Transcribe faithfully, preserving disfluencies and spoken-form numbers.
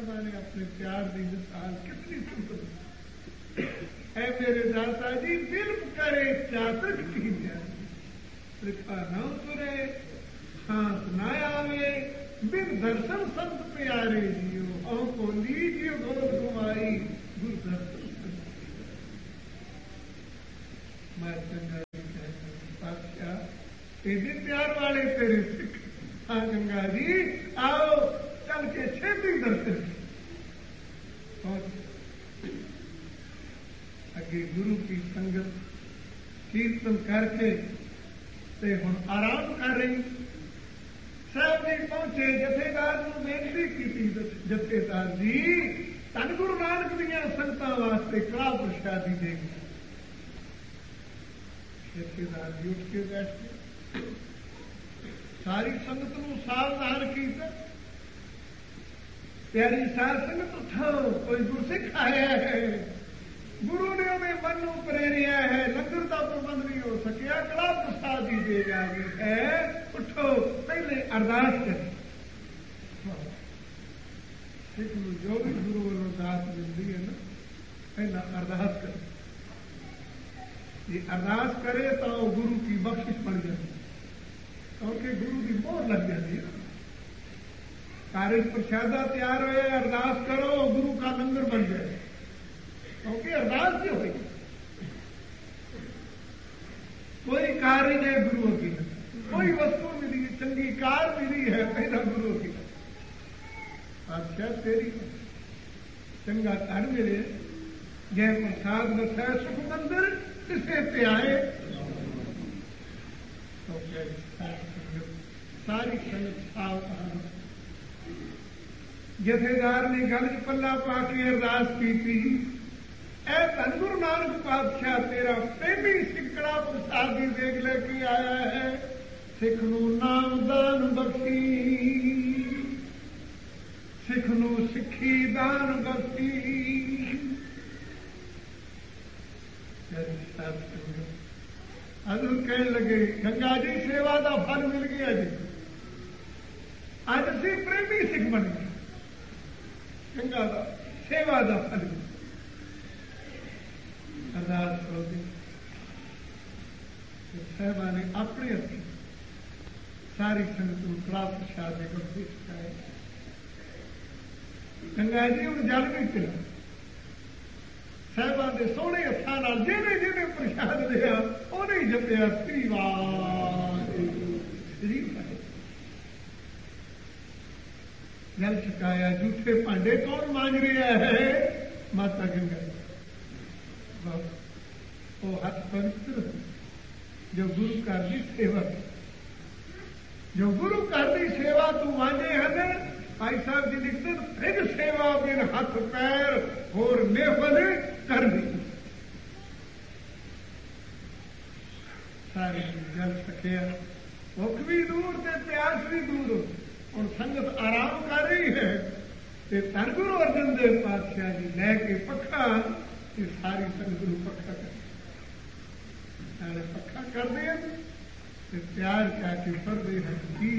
साहबा ने अपने प्यार की मिसाल कितनी सुंदर है। मेरे दाता जी फिल्म करे चातक की जाए, त्रिखा न उतरे सांस न आवे, बिन दर्शन संत प्यारे जियो, औ को लीजियो गोद घुमाई गुरु दर्शन संत। मैं चंगा जी कहता पातशाह एडे प्यार वाले तेरे सिख। हाँ गंगा जी आओ चल के छेती दर्शन। अगे गुरु की संगत कीर्तन करके ते हुण आराम कर रही। साहब जी पहुंचे, जथेदार नूं बेनती की, जथेदार जी धन गुरु नानक दीआं संगतां वास्ते कड़ाह प्रशादी देगी। जथेदार जी उठ के बैठ गए, सारी संगत नूं सावधान कीता। प्यारी साध संगत उठो, कोई गुरसिख आया है, गुरु ने उन्हें मन नूं प्रेरिया है, लंगर का प्रबंध नहीं हो सकिया, कड़ाह प्रसाद ही दे जानी है। उठो पहले अरदास करें। सिख नूं जो भी गुरु वालों दात मिलती है ना, पहला अरदास करे। ये अरदास करे तो गुरु की बख्शिश बन जाती है, क्योंकि गुरु की मोहर लग जाती है। कार्य प्रसादा तैयार होए, अरदास करो गुरु का लंगर बन जाए, क्योंकि अरदास क्यों हुई। कोई कार्य नहीं गुरु की, कोई वस्तु मिली, चंगी कार मिली है, पहला गुरु की। अच्छा तेरी चंगा घर मिले, जय प्रसाद बसा सुख मंदिर किसे पे आए। तो सारी संगत सावधान। जथेदार ने गल च पल्ला पा के अरदास की थी, ऐ धन गुरु नानक पातशाह तेरा प्रेमी सिकड़ा प्रसादी देख लेके आया है। सिख नूं नाम दान बख्शी, सिख नूं सिखी दान बख्शी। हजूर कहने लगे गंगा जी सेवा का फल मिल गया जी, अज असी प्रेमी सिख बन गए। गंगा का सेवा का फल अरदास हो गई। साहबा ने अपने हथी सारी संगत को कड़ाह प्रसाद के बख्शिश कराए। गंगा जी हूं जल भी पिला, साहबा के सोहने हथा नाल जिहने जिहने प्रसाद दिया उन्हें ही जपिया श्री वाहिगुरू श्री वाहिगुरू। जल छकाया, झूठे भांडे कौन मांज रहा है? माता गंगा। वो हथ पवित्र जो गुरु घर की सेवा, जो गुरु घर की सेवा तू मांजे हैं। भाई साहब जी लिखते फिर सेवा बिन हथ पैर होर मेहफल कर दी। सारी जल सकिया, भुख भी दूर ते प्यास भी दूर। और संगत आराम कर रही है, धन गुरु अर्जन देव पातशाह जी लैके पखा, ये सारी संगत नूं पखा कर पखा करते हैं, प्यार करके पढ़ते हैं।